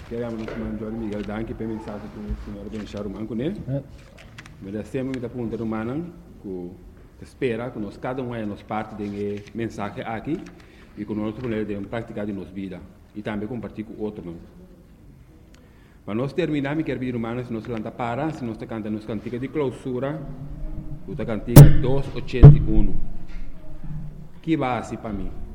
Queremos mandar Miguel danke per mensagem que o senhor deixar o manco, né? Mas sempre me pergunta humana que espera que nós cada um é nos parte de mensagem aqui e que nós podemos praticar em nossa vida e também compartilhar com outros. Mas nós terminamos, quero pedir humanos, se nós lanta para, se nós cantamos nos cantiga de clausura, o cantiga 281. Que base para mim?